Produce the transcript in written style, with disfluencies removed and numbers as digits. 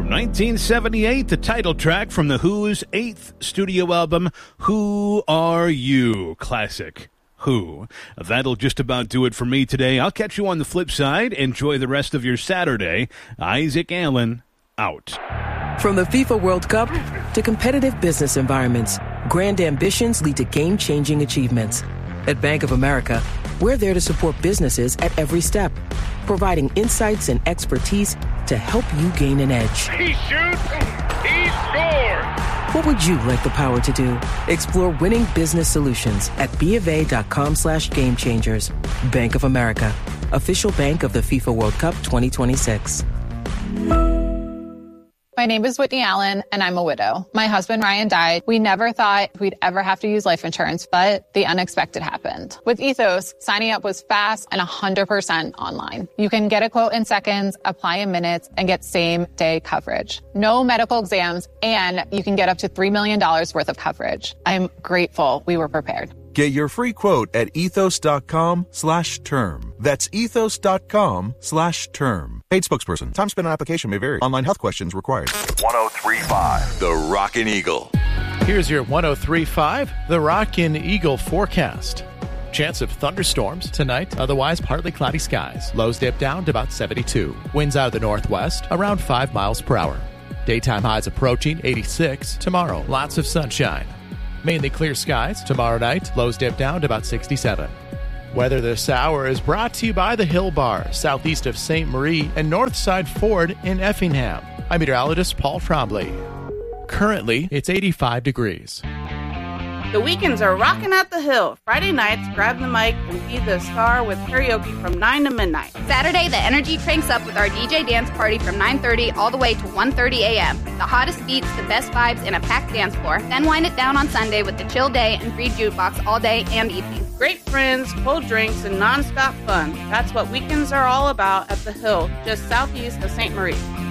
1978, the title track from The Who's 8th studio album, Who Are You? Classic. Who. That'll just about do it for me today. I'll catch you on the flip side. Enjoy the rest of your Saturday. Isaac Allen, out. From the FIFA World Cup to competitive business environments, grand ambitions lead to game-changing achievements. At Bank of America, we're there to support businesses at every step, providing insights and expertise to help you gain an edge. He shoots, he scores! What would you like the power to do? Explore winning business solutions at BofA.com/gamechangers. Bank of America, official bank of the FIFA World Cup 2026. My name is Whitney Allen, and I'm a widow. My husband, Ryan, died. We never thought we'd ever have to use life insurance, but the unexpected happened. With Ethos, signing up was fast and 100% online. You can get a quote in seconds, apply in minutes, and get same-day coverage. No medical exams, and you can get up to $3 million worth of coverage. I'm grateful we were prepared. Get your free quote at ethos.com/term. That's ethos.com/term. Paid spokesperson. Time spent on application may vary. Online health questions required. 103.5 The Rockin' Eagle. Here's your 103.5 The Rockin' Eagle forecast. Chance of thunderstorms tonight, otherwise partly cloudy skies. Lows dip down to about 72. Winds out of the northwest, around 5 miles per hour. Daytime highs approaching 86 tomorrow. Lots of sunshine. Mainly clear skies. Tomorrow night, lows dip down to about 67. Weather this hour is brought to you by the Hill Bar, southeast of St. Marie and Northside Ford in Effingham. I'm meteorologist Paul Trombley. Currently, it's 85 degrees. The weekends are rocking at the Hill. Friday nights, grab the mic and be the star with karaoke from 9 to midnight. Saturday, the energy cranks up with our DJ dance party from 9:30 all the way to 1:30 a.m. The hottest beats, the best vibes, and a packed dance floor. Then wind it down on Sunday with the chill day and free jukebox all day and evening. Great friends, cold drinks, and nonstop fun. That's what weekends are all about at the Hill, just southeast of St. Marie.